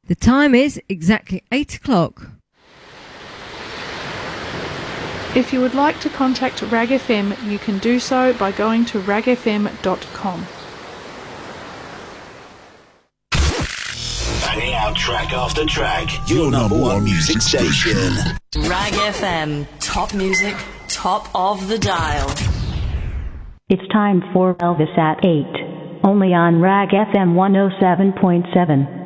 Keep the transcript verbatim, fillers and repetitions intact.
The time is exactly eight o'clock. If you would like to contact Rag F M, you can do so by going to rag f m dot com. Banging out track after track, your number one music station. Rag F M, top music, top of the dial. It's time for Elvis at eight, only on Rag F M one oh seven point seven.